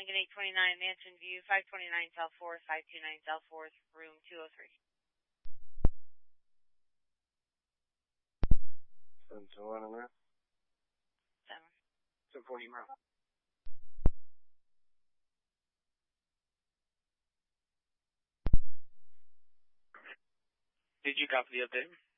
Lincoln 829 Mansion View, 529 South 4th, 529 South 4th, room 203. 721 in there? 7. 740 mile. Did you copy the update?